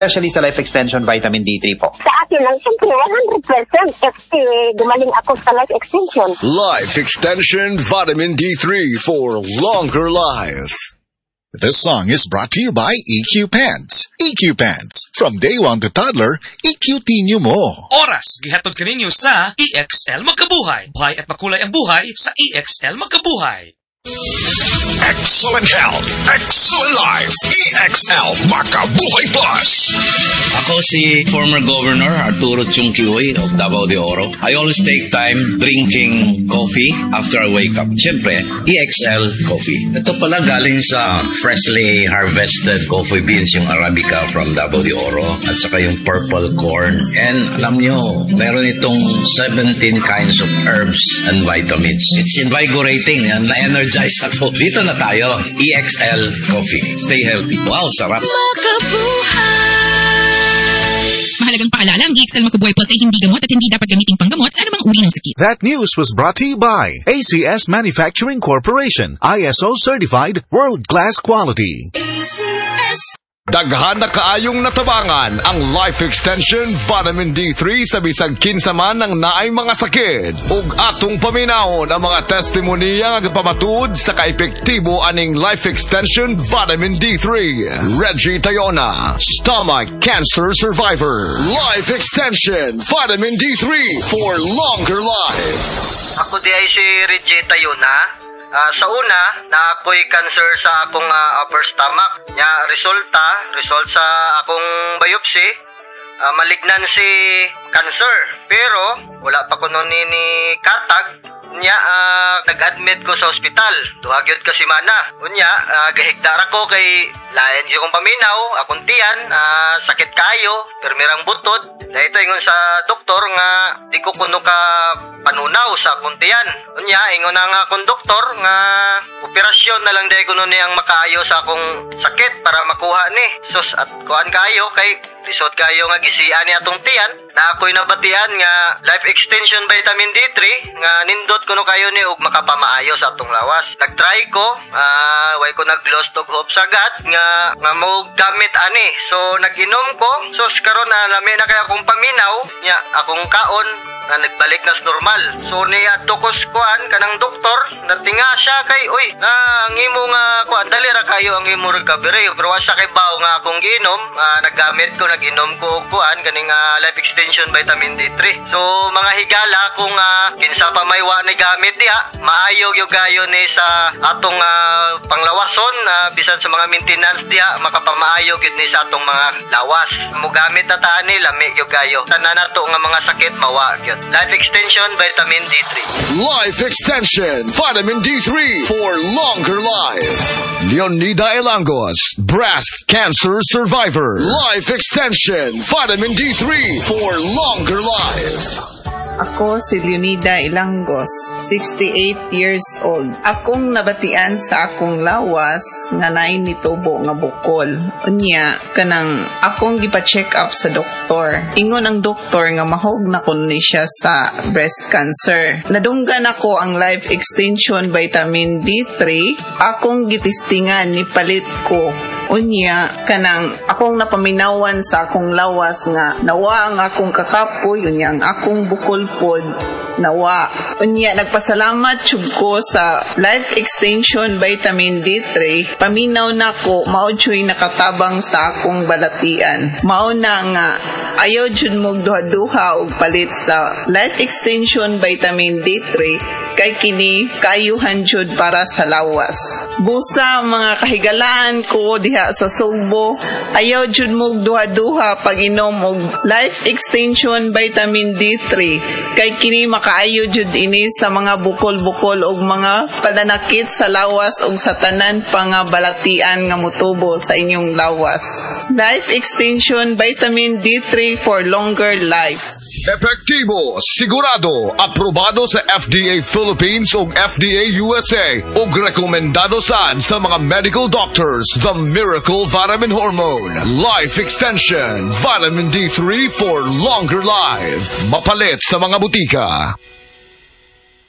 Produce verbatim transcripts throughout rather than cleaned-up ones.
Especially sa Life Extension Vitamin D three po. Sa akin lang, siyempre, one hundred percent kasi gumaling ako sa Life Extension. Life Extension Vitamin D three for longer life. This song is brought to you by E Q Pants. E Q Pants. From day one to toddler, E Q T-nyo mo. Oras, gihatod ka ninyo sa E X L Magkabuhay. Buhay at makulay ang buhay sa E X L Magkabuhay. Excellent health, excellent life. E X L Makabuhay Plus. Ako si former Governor Arturo Chungchuy of Davao de Oro. I always take time drinking coffee after I wake up. Siyempre, E X L Coffee. Ito pala galing sa freshly harvested coffee beans, yung Arabica from Davao de Oro, at saka yung purple corn. And alam nyo, meron itong seventeen kinds of herbs and vitamins. It's invigorating and na-energize ako. Dito na tayo, E X L Coffee. Stay healthy. Wow, sarap. Mahalagang paalala, ang E X L Makabuhay Plus ay hindi gamot at hindi dapat gamiting panggamot sa anumang uri ng sakit. That news was brought to you by A C S Manufacturing Corporation. I S O certified, world-class quality. A C S. Daghan na kaayong natabangan ang Life Extension Vitamin D three sa bisag kinsaman ng naay mga sakit. Ug atong paminahon ang mga testimonya nga pamatuod sa kaepektibo aning Life Extension Vitamin D three. Reggie Tayona, stomach cancer survivor. Life Extension Vitamin D three for longer life. Ako di ay si Reggie Tayona. Uh, sa una, na ako'y cancer sa akong uh, upper stomach. Nya, resulta, result sa akong biopsy, uh, malignancy cancer. Pero, wala pa ko nun ni, ni katag. Nya, uh, nag-admit ko sa ospital. Duhagyod ka si Mana. Unya, uh, gahigdara ko kay lain yung kong paminaw, akong tiyan, uh, sakit kayo, permirang butod. Dahil ito ingon sa doktor nga, di ko kuno ka panunaw sa akong tiyan. Unya, ingon na nga akong doktor nga, operasyon na lang dahil kuno niyang makaayo sa akong sakit para makuha ni. Sus, at kuhan kayo kay resort kayo nga gisian ni atong tiyan, na ako'y nabatian nga Life Extension Vitamin D three, nga nindot kuno kayo ni ug makapamaayo sa atong lawas. Nagtry ko, uh, way ko nag-lost og hope sagad nga nga mo gamit ani. So nag-inom ko, so karon na lami na kay akong paminaw, nya akong kaon na nagbalik na sa normal. So niya tukos kuan kanang doktor, natinga siya kay uy, na ang imo nga kuan dali ra kayo ang imo recovery. Pero wa siya kay bawo nga akong ginom, uh, naggamit ko, nag-inom ko og kuan kaning uh, Life Extension Vitamin D three. So mga higala kung uh, kinsa pa may wa ni gamit diha, maayo gyud gayo ni sa atong uh, panglawason, uh, bisan sa mga maintenance diha, makapamaayo gyud ni sa atong mga lawas. Mugamit ta ta ni lami gyud gayo. Tanan nato nga mga sakit mawa gyud. Life Extension Vitamin D three. Life Extension Vitamin D three for longer life. Leonida Elangos, breast cancer survivor. Life Extension Vitamin D three for longer life. Ako si Leonida Ilangos, sixty-eight years old. Akong nabatian sa akong lawas nga naay nitubo nga bukol. Unya, kanang akong gipa-check up sa doktor. Ingon ang doktor nga mahog na kun ni siya sa breast cancer. Nadunggan ako ang Life Extension Vitamin D three. Akong gitistingan ni palit ko. Unya, kanang akong napaminawan sa akong lawas nga nawa ang akong kakapoy, unya ang akong bukol pod nawa. Unya, nagpasalamat jud ko sa Life Extension Vitamin D three. Paminaw na ko, mao jud nakatabang sa akong balatian. Mao na nga ayaw jud mo duha-duha og palit sa Life Extension Vitamin D three. Kay kini kayuhan jud para sa lawas. Busa mga kahigalaan ko diha sa Sugbo, ayaw jud mo duha-duha pag inom og Life Extension Vitamin D three. Kay kini makaayo jud ini sa mga bukol-bukol og mga padanakit sa lawas og sa tanan pa nga balatian nga motubo sa inyong lawas. Life Extension Vitamin D three for longer life. Epektibo, sigurado, aprobado sa F D A Philippines ug F D A U S A ug rekomendado sad sa mga medical doctors. The Miracle Vitamin Hormone, Life Extension Vitamin D three for longer life. Mapalit sa mga butika.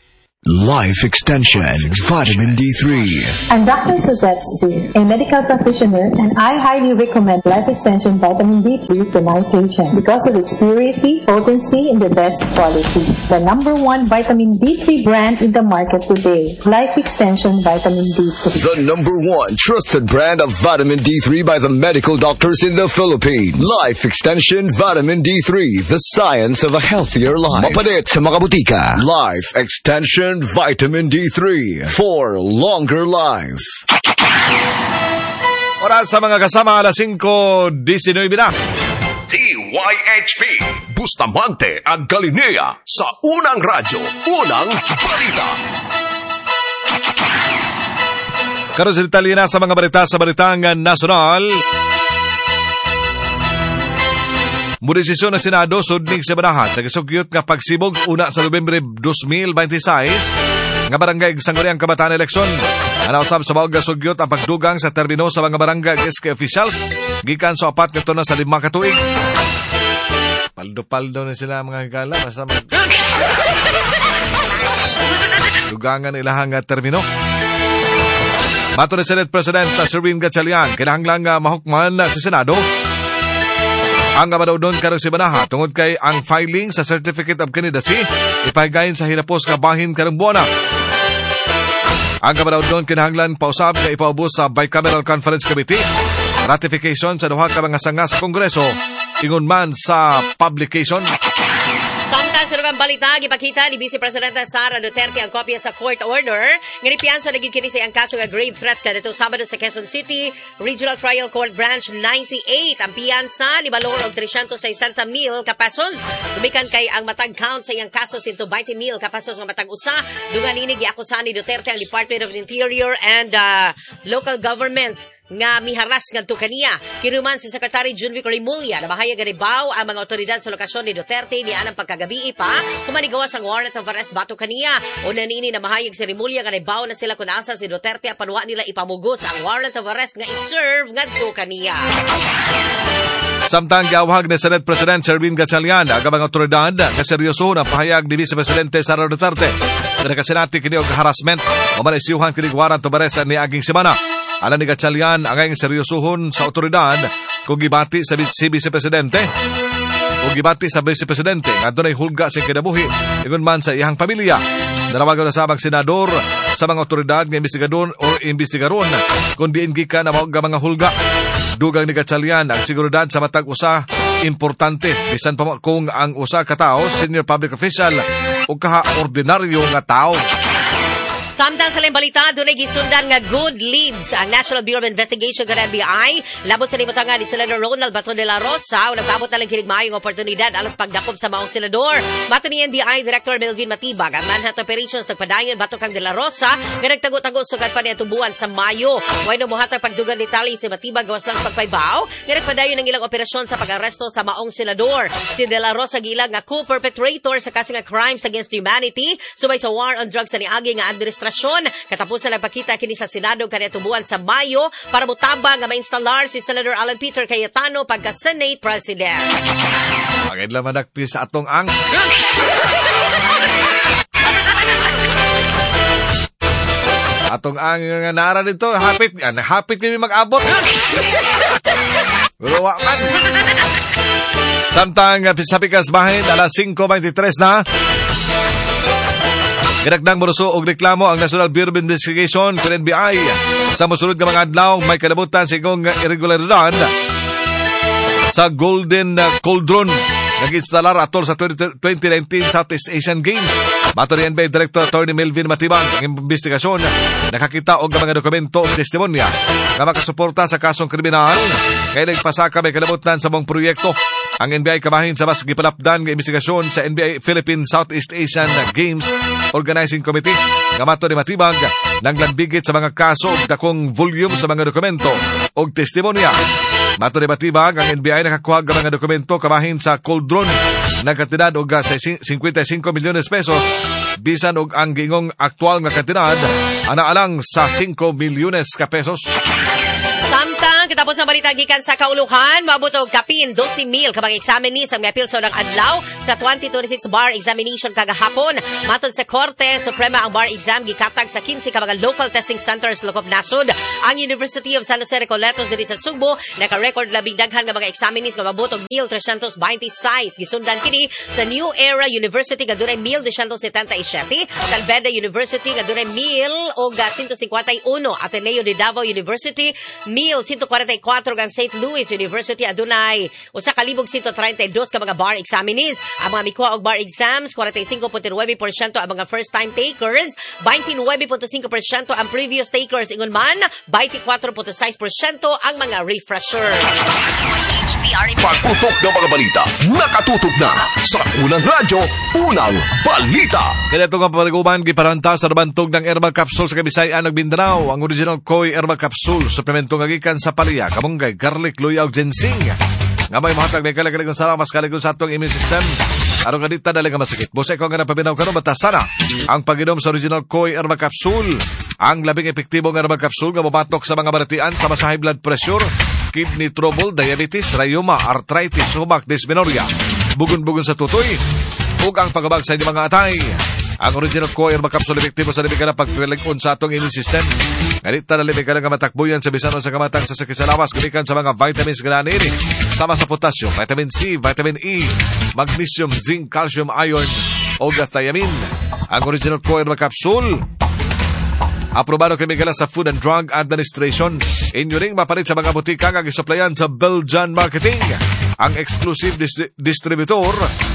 Life Extension Vitamin D three. I'm Doctor Suzette C., a medical practitioner, and I highly recommend Life Extension Vitamin D three to my patients because of its purity, potency, and the best quality. The number one vitamin D three brand in the market today, Life Extension Vitamin D three. The number one trusted brand of vitamin D three by the medical doctors in the Philippines. Life Extension Vitamin D three, the science of a healthier life. Mapalit sa mga butika. Life Extension Vitamin D three for longer life. Oras sa mga kasama, alas singko diecinueve na. D Y H P Bustamante ang Galinea sa unang radyo, unang balita. Karon sa Italina sa mga balita sa balitang nasyonal. Mudesisyon ng Senado sudnig sa banahan sa gisugyot nga pagsibog una sa Nobyembre twenty twenty-six nga barangay sangguniang kabataan eleksyon. Anausab sa bawag gasugyot ang pagdugang sa termino sa mga barangay S K officials gikan sa apat nga tuig sa lima ka tuig. Paldo-paldo na sila mga higala basta mag... dugangan ilahang termino. Bato ni Senate President Sherwin Gatchalian, kinahanglang uh, mahukman uh, sa Senado ang abadaudon karong si Banaha tungod kay ang filing sa Certificate of Candidacy ipahigayon sa hinapos nga bahin karong buwana. Ang abadaudon kinahanglan pausab nga ipaubos sa Bicameral Conference Committee ratification sa duha ka mga sanga sa Kongreso ingon man sa publication. Samtang sa lugang balita, gipakita ni Vice Presidenta Sara Duterte ang kopya sa court order. Nginipiyansa naging kini sa ang kaso nga grave threats kadto Sabado sa Quezon City Regional Trial Court Branch ninety-eight. Ang piyansa ni balor og three hundred sixty mil ka pesos. Dumikan kay ang matag count sa iyang kaso one hundred twenty mil ka pesos nga matag usa. Dungan ini giakusahan ni Duterte ang Department of Interior and uh, Local Government nga miharas ngadto kaniya. Kinuman si Secretary Junvic Remulla na bahaya ganibaw ang mga otoridad sa lokasyon ni Duterte ni anang pagkagabi pa kumanigawas ang warrant of arrest bato kaniya. Una nini na mahayag si Remulla nga ganibaw na sila kung asa si Duterte apanwa nila ipamugos ang warrant of arrest nga i-serve ngadto kaniya. Samtang giawhag ni Senate President Sherwin Gatchalian ang mga otoridad nga seryoso ang pahayag ni Vice Presidente Sara Duterte na nakasinati kini og harassment o manaisyuhan kini warrant of arrest ni aging semana. Alam ni Gatchalian ang ayong seryosohon sa otoridad kung gibati sa si Vice Presidente o gibati sa Vice Presidente nga doon ay hulga sa kinabuhi ingon man sa iyang pamilya. Nanawagan na sabang senador sa mga otoridad nga investigador o investigaron kung diin gikan na mga hulga. Dugang ni Gatchalian ang seguridad sa matag usa importante bisan pa kung ang usa ka tawo senior public official o kaha ordinaryo nga tawo. Samtang sa layong balita, doon ay gisundan nga good leads ang National Bureau of Investigation ng N B I. Labot sa limutangan ni Senador Ronald Baton de la Rosa o nagpabot na lang kinig maayong oportunidad alas pagdakop sa maong senador. Mato ni N B I Director Melvin Matibag, ang Manhattan Operations nagpadayon bato kang de la Rosa nga nagtago-tago sukat pa niya tubuan sa Mayo. Way no muhatag pagdugan ni Tali si Matibag gawas lang pagpaybaw nga nagpadayon ng ilang operasyon sa pag-aresto sa maong senador. Si de la Rosa gilang nga co-perpetrator sa kasi nga crimes against humanity subay sa war on drugs sa niagi nga administrasyon. Katapusan nagpakita kini sa Senado kaniya tubuan sa Mayo para mutabang nga ma-installar si Senator Alan Peter Cayetano pagka Senate President. Pagid lang manakpi sa atong ang atong ang nga nara dito hapit yan hapit kami mag-abot. Uruwa man. Samtang sa pikas bahin alas singko twenty-tres na. Ginagdang moruso og reklamo ang National Bureau of Investigation kung N B I sa mosunod nga mga adlaw may kanabutan sa igong irregularidad sa Golden Cauldron nag-instalar atol sa twenty nineteen Southeast Asian Games. Bato ni N B I Director Attorney Melvin Matibag ang investigasyon nakakita og mga dokumento o testimonya nga makasuporta sa kasong kriminal kaya nagpasaka may kanabutan sa mong proyekto. Ang N B I kabahin sa mas gipalapdan nga investigasyon sa N B I Philippine Southeast Asian Games Organizing Committee. Gamato ni Matibag nang lanbigit sa mga kaso ug dakong volume sa mga dokumento ug testimonya. Mato ni Matibag ang N B I nakakuha ng mga dokumento kabahin sa Cauldron na kantidad og fifty-five milyones pesos bisan og ang gingong aktual nga kantidad ana alang sa five milyones ka pesos. Samtang Matapos ang balita gikan sa kauluhan, maabot og kapin twelve mil ka mga examinees ang miapil sa unang adlaw sa twenty twenty-six bar examination kagahapon. Matod sa Korte Suprema, ang bar exam gikatag sa fifteen ka mga local testing centers lokop nasod. Ang University of San Jose Recoletos diri sa Subo naka-record labing daghan nga mga examinees nga maabot og one thousand three hundred twenty-six. Gisundan kini sa New Era University nga dunay one thousand two hundred seventy-seven, Calveda University nga dunay one thousand one hundred fifty-one, Ateneo de Davao University one thousand one hundred forty-four, ang Saint Louis University adunay usa ka libog one hundred thirty-two ka mga bar examinees. Ang mga mikuha og bar exams forty-five point nine percent ang mga first time takers, twenty-nine point five percent ang previous takers, ingon man twenty-four point six percent ang mga refresher. Pagputok ng mga balita, nakatutok na sa Unang Radyo, Unang Balita. Kaya ito nga paniguban, giparanta sa nabantog ng herbal capsule sa Kabisayan ng Mindanao. Ang original Koi herbal capsule, suplemento nga gikan sa palaya, kamunggay, garlic, luyaw, ginseng. Nga may mahatag may kalagaligon sa mas kaligon sa atong immune system. Araw nga dita dali nga masakit. Busa ikaw nga napabinaw ka no, batasana ang pag-inom sa original Koi herbal capsule. Ang labing epektibong herbal capsule nga mabatok sa mga baratian sa mas high blood pressure, kidney trouble, diabetes, rheuma, arthritis, sumak, dysmenorrhea, bugon-bugon sa tutoy, ug ang pagabag sa inyong mga atay. Ang original Koi herbal capsule epektibo sa libig ka na pagpilig-on sa atong immune system. Ganita na libig ka na matakbuyan sa bisanon sa kamatang sa sakit sa lawas, kumikan sa mga vitamins gana nini, sama sa potassium, vitamin C, vitamin E, magnesium, zinc, calcium, iron, o thiamine. Ang original Koi herbal capsule aprobado kemikala sa Food and Drug Administration. Inyo ring mapalit sa mga butika nga gisuplayan sa Belgian Marketing. Ang exclusive dis- distributor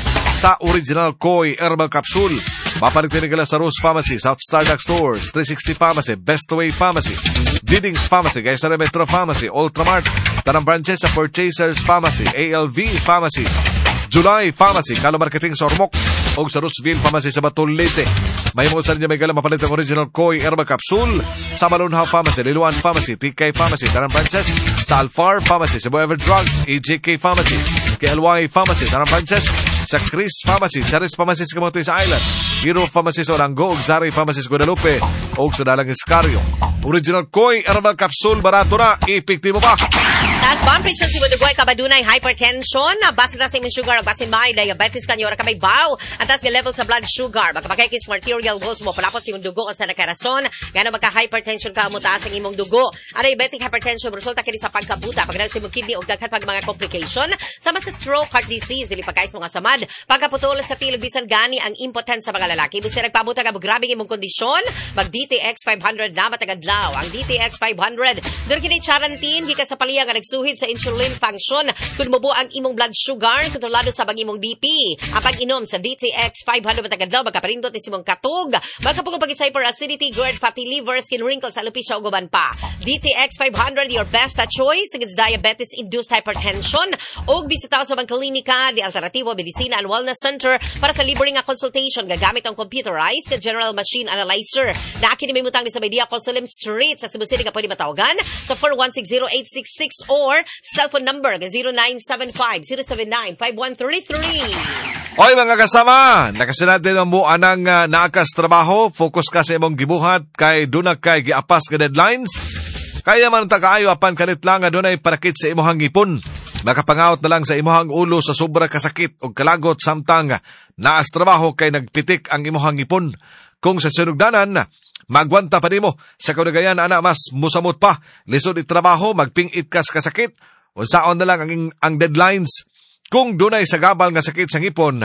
sa original Koi herbal capsule. Mapalit kemikala sa Rose Pharmacy, South Starbucks Stores, three sixty Pharmacy, Bestway Pharmacy, Didings Pharmacy, Gaisara Metro Pharmacy, Ultramart, Tanang Branches sa Purchasers Pharmacy, A L V Pharmacy, July Pharmacy, Kalo Marketing sa Ormoc, o sa Rooseville Pharmacy sa Batulite. May mo sa niya may galang mapalit ang original Koi herbal capsule sa Malunhaw Pharmacy, Liluan Pharmacy, T K Pharmacy, Tanang Branches sa Alfar Pharmacy, Cebu Ever Drugs, E J K Pharmacy, K L Y Pharmacy, Tanang Branches sa Chris Pharmacy, Charis Pharmacy sa Kamotoy sa Island, Hero Pharmacy sa Orango, ug Zari Pharmacy sa Guadalupe, o sa Dalang Iscario. Original Koi herbal capsule, barato na, epektibo pa. Taas ba ang presyon si Budugway kabadunay hypertension? Basta na sa imong sugar, basin may diabetes kanyo, ka may baw. Ang taas nga level sa blood sugar, magkapakikis arterial walls mo, palapot sa imong dugo o sa nakarason, gano'n magka-hypertension ka mo taas ang imong dugo. Ang diabetic hypertension, resulta kini sa pagkabuta, pagkadaw sa imong kidney o daghan pag mga complication, sama sa stroke, heart disease, dili pagkais mga samad, pagkaputol sa tilog bisan gani ang impotence sa mga lalaki. Busi nagpabuta ka mo grabing imong kondisyon, mag D T X five hundred na matagadlaw. Ang D T X five hundred, doon kini charantin, hika sa palaya nga nagsuhid sa insulin function, kung mubo ang imong blood sugar, kontrolado sa bang imong B P. Ang pag-inom sa D T X five hundred matagadlaw, magkaparindot ni simong katog, magkapugong pag-isay for acidity, GERD, fatty liver, skin wrinkles, alopecia o guban pa. D T X five hundred, your best choice against diabetes-induced hypertension. O bisitaw sa bang klinika, di Alternativo Medicina and Wellness Center para sa libre nga consultation, gagamit ang computerized general machine analyzer. Na akin may mutang sa Media Consulem Street sa Cebu City ka pwede matawagan sa four one six zero eight six six or cellphone number zero nine seven five zero seven nine five one three three. Oy mga kasama, nakasunod din ang buwan ng uh, naakas trabaho, focus ka sa imong gibuhat kay dunag kay giapas ka deadlines. Kaya man ta kaayo apan kanit lang nga dunay parakit sa imong ipon. Makapangaot na lang sa imong ulo sa sobra kasakit o kalagot samtang naas trabaho kay nagpitik ang imong ipon. Kung sa sunugdanan, magwanta pa nimo sa kadagayan ana mas musamot pa, lisod itrabaho, magpingit kas kasakit, unsaon na lang ang, ang deadlines. Kung dunay sagabal nga sakit sa ngipon,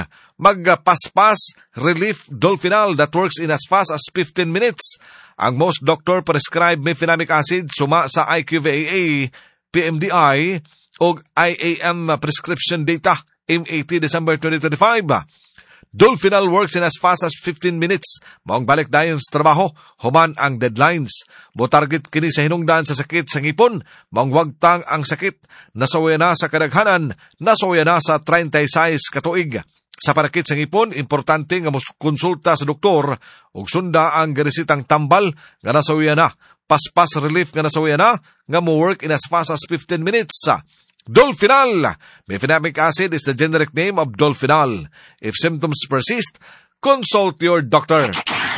magpaspas relief Dolphinal that works in as fast as fifteen minutes. Ang most doctor prescribe mefenamic acid suma sa I Q V A A, P M D I o I A M prescription data M A T December twenty twenty-five. Dolphinal works in as fast as fifteen minutes. Maong balik dayon sa trabaho, human ang deadlines. Motarget kini sa hinungdan sa sakit sa ngipon, maong wagtang ang sakit. Nasawaya na sa kadaghanan, nasawaya na sa thirty-six katuig. Sa parakit sa ngipon, importante nga konsulta sa doktor ug sunda ang garesitang tambal nga nasawaya na. Paspas relief nga nasawaya na, nga mo work in as fast as fifteen minutes. Dolphinal. Mefenamic acid is the generic name of Dolphinal. If symptoms persist, consult your doctor.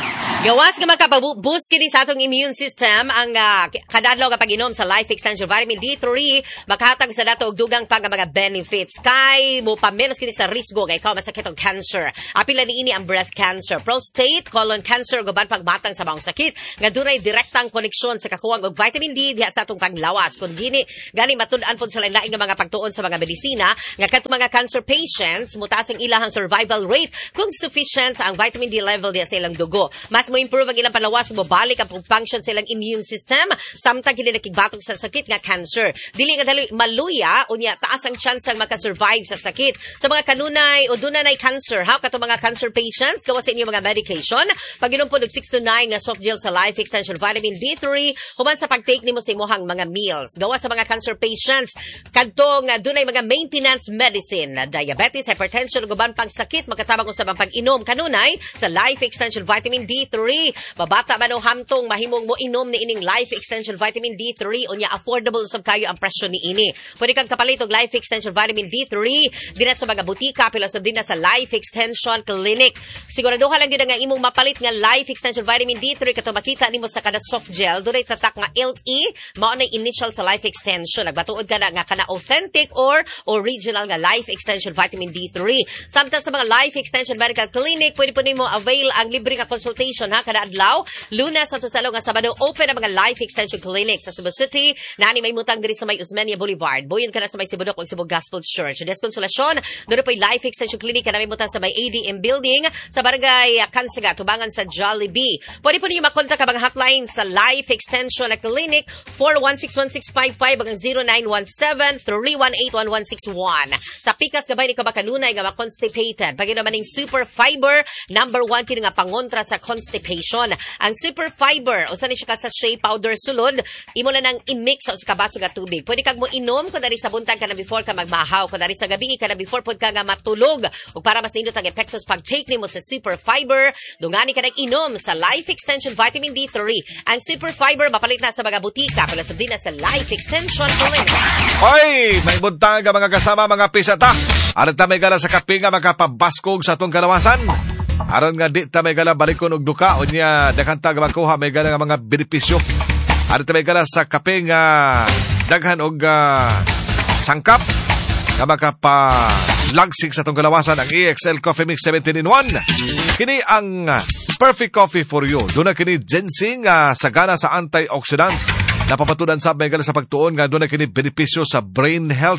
Gawas nga makapaboost kini sa atong immune system ang uh, kadadlaw nga pag-inom sa Life Extension Vitamin D three makahatag sa dato og dugang pang mga benefits kay mo pamenos kini sa risgo kay ikaw masakit og cancer. Apil ni ini ang breast cancer, prostate, colon cancer guban pagmatang sa maong sakit nga dunay direktang koneksyon sa kakuwang og vitamin D diha sa atong panglawas. Kun gini gani matud-an pod sa lain-lain nga mga pagtuon sa mga medisina nga kadto mga cancer patients mutaas ang ilahang survival rate kung sufficient ang vitamin D level diha sa ilang dugo. Mas mo improve ang ilang palawas, mabalik ang function sa ilang immune system, samtang hindi nakigbatog sa sakit nga cancer. Dili nga dali maluya, unya taas ang chance ang makasurvive sa sakit. Sa mga kanunay o dunay cancer, ha, kato mga cancer patients, gawa sa inyo mga medication, pag-inom po six to nine na soft gel sa Life Extension Vitamin D three, human sa pag-take nimo sa imuhang mga meals. Gawa sa mga cancer patients, kadto nga dunay mga maintenance medicine, diabetes, hypertension, guban pang sakit, makatabang sa pag-inom kanunay sa Life Extension Vitamin D three. Babata man o hamtong mahimong mo inom ni ining Life Extension Vitamin D three unya affordable sab kayo ang presyo ni ini. Pwede kang kapalit og Life Extension Vitamin D three dinat sa mga butika pila sab din sa Life Extension Clinic. Siguraduha lang gyud nga imong mapalit nga Life Extension Vitamin D three kato makita nimo sa kada soft gel dunay tatak nga L E mao na initial sa Life Extension. Nagbatuod ka na nga kana authentic or original nga Life Extension Vitamin D three. Samtang sa mga Life Extension Medical Clinic pwede po nimo avail ang libre nga consultation ha kada adlaw, Lunes sa Susalo nga Sabado open ang mga Life Extension Clinic sa Cebu City. Nani may mutang diri sa may Osmeña Boulevard. Buyon ka na sa may Sibudok ug Cebu Gospel Church. Deskonsolasyon, doon po Life Extension Clinic na may mutang sa may A D M Building sa Barangay Kansaga, tubangan sa Jollibee. Pwede po ninyo makontak ang mga hotline sa Life Extension Clinic four one six one six five five hanggang zero nine one seven three one eight one one six one. Sa pikas gabay ni kabakanunay nga ma-constipated. Pag naman ning Super Fiber, number one kini nga pangontra sa constipation. Ang Super Fiber, usa ni siya ka sa shea powder sulod, imo lang nang i-mix sa kabaso nga tubig. Pwede kag mo inom kun dari sa buntag ka na before ka magmahaw, kun dari sa gabi ka na before pod ka nga matulog. Ug para mas nindot ang epekto sa pag-take nimo sa Super Fiber, dungani ka nang inom sa Life Extension Vitamin D three. Ang Super Fiber mapalit na sa mga butika, pala sa din na sa Life Extension Clinic. Oy, may buntag mga kasama mga pisata. Aron ta may gala sa kape nga makapabaskog sa atong kalawasan. Aron nga di ta may gala balikon og duka o niya dakanta nga makuha may gala nga mga benepisyo. Aron ta may gala sa kape nga daghan og uh, sangkap nga makapalagsig sa atong kalawasan ang E X L Coffee Mix seventeen in one. Kini ang perfect coffee for you. Doon na kini ginseng uh, sagana sa antioxidants. Napapatudan sa may gala sa pagtuon nga doon na kini benepisyo sa brain health,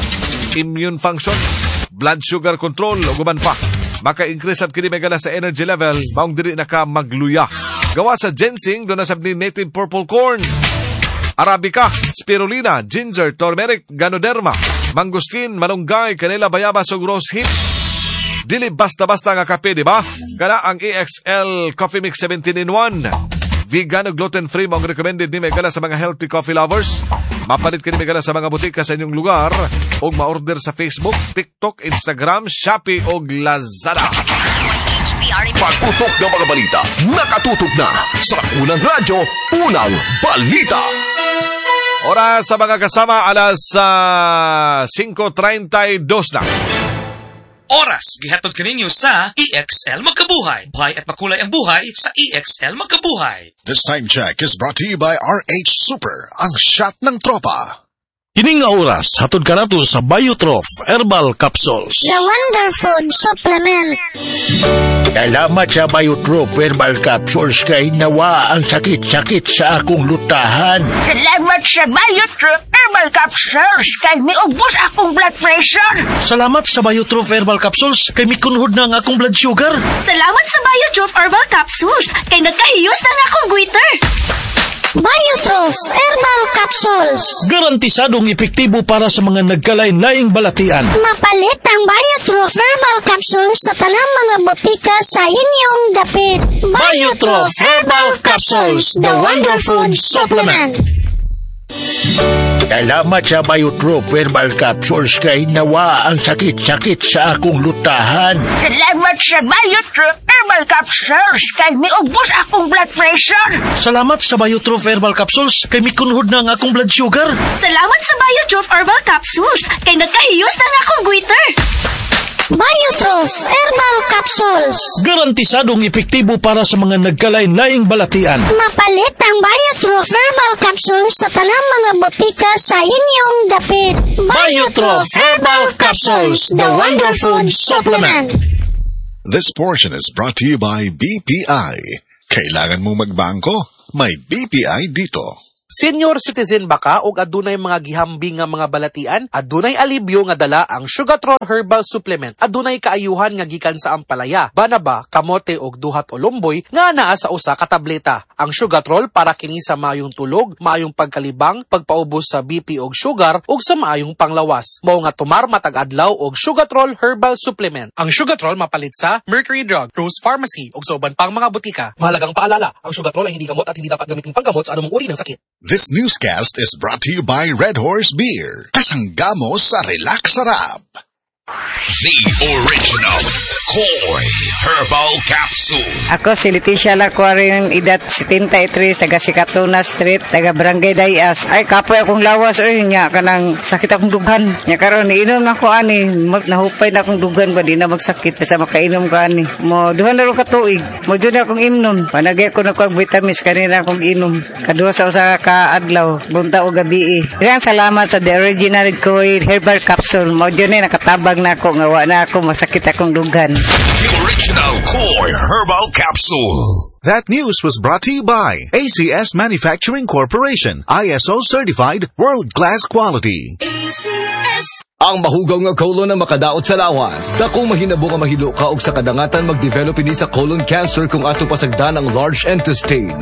immune function, blood sugar control o guban pa. Maka-increase up kini may gala sa energy level, maong diri na ka magluya. Gawa sa ginseng, doon na sabni native purple corn, Arabica, spirulina, ginger, turmeric, ganoderma, mangustin, malunggay, kanela, bayabas ug rose hip. Dili basta-basta nga kape, di ba? Kana ang E X L Coffee Mix seventeen in one. Vegan o gluten-free mo ang recommended ni may gala sa mga healthy coffee lovers. Mapalit ka ni may gala sa mga butika sa inyong lugar o ma-order sa Facebook, TikTok, Instagram, Shopee o Lazada. Pagputok ng mga balita, nakatutok na sa Unang Radyo, Unang Balita. Oras sa mga kasama, alas uh, five thirty-two na. Oras, gihatod kaninyo sa E X L Magkabuhay. Buhay at makulay ang buhay sa E X L Magkabuhay. This time check is brought to you by R H Super, ang shot ng tropa. Kining nga oras, hatod ka nato sa Biotrof Herbal Capsules. The Wonder Food Supplement. Salamat sa Biotrof Herbal Capsules kay nawa ang sakit-sakit sa akong lutahan. Salamat sa Biotrof Herbal Capsules kay miubos akong blood pressure. Salamat sa Biotrof Herbal Capsules kay mikunhod na ang akong blood sugar. Salamat sa Biotrof Herbal Capsules kay nagkahiyos na akong goiter. Biotrof Herbal Capsules. Garantisadong epektibo para sa mga nagkalain-laing balatian. Mapalit ang Biotrof Herbal Capsules sa tanang mga botika sa inyong dapit. Biotrof Herbal Capsules, the Wonder Food Supplement. Salamat sa Biotrof Herbal Capsules kay nawa ang sakit-sakit sa akong lutahan. Salamat sa Biotrof Herbal Capsules kay miubos akong blood pressure. Salamat sa Biotrof Herbal Capsules kay mikunhod na ang akong blood sugar. Salamat sa Biotrof Herbal Capsules kay nagkahiyos na akong goiter. Biotrof Mayotros Herbal Capsules. Garantisadong epektibo para sa mga nagkalain-laing balatian. Mapalit ang Mayotros Herbal Capsules sa tanang mga botika sa inyong dapit. Mayotros Herbal Capsules, the Wonder Food Supplement. This portion is brought to you by B P I. Kailangan mo magbangko? May B P I dito. Senior citizen ba ka o adunay mga gihambing nga mga balatian? Adunay alibyo nga dala ang Sugatron Herbal Supplement. Adunay kaayuhan nga gikan sa ampalaya, banaba, kamote og duhat o lumboy nga naa sa usa ka tableta. Ang Sugatrol para kini sa maayong tulog, maayong pagkalibang, pagpaubos sa B P og sugar ug sa maayong panglawas. Mao nga tumar matag adlaw og Sugatrol Herbal Supplement. Ang Sugatrol mapalit sa Mercury Drug, Rose Pharmacy ug sa uban pang mga butika. Mahalagang paalala, ang Sugatrol ay hindi gamot at hindi dapat gamitin panggamot sa anumang uri ng sakit. This newscast is brought to you by Red Horse Beer. Kasanggamo sa Relax Sarap. The original Koi Herbal Capsule. Ako si Leticia Lacuarin, edad setenta-tres, taga Sikatuna Street, taga Barangay Dayas. Ay, kapoy akong lawas, oy, nya, kanang sakit akong dugan. Nya karon iinom na ko ani, nahupay na akong dugan ba, di na magsakit, basta makainom ko ani. Mo, duha na rin katuig, mo dyan akong imnon. Panagay ko na ko ang vitamins, kanina akong inom. Kaduha sa usa ka adlaw, bunta o gabi. Kaya salamat sa The Original Koi Herbal Capsule. Mo dyan eh, nakatabag na ako, ngawa na ako, masakit akong dugan. The original Koi Herbal Capsule. That news was brought to you by A C S Manufacturing Corporation, I S O certified, world-class quality. A C S. Ang mahugaw nga colon na makadaot sa lawas. Dakong mahinabo nga mahilo ka og sa kadangatan mag-develop ini sa colon cancer kung ato pasagdan ang large intestine.